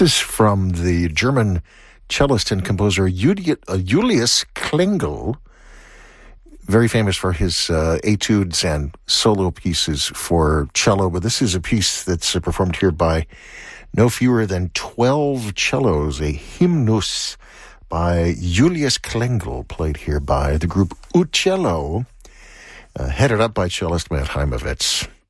This is from the German cellist and composer Julius Klingel, very famous for his etudes and solo pieces for cello. But this is a piece that's performed here by no fewer than 12 cellos, a hymnus by Julius Klingel, played here by the group Uccello, headed up by cellist Matt Heimovitz.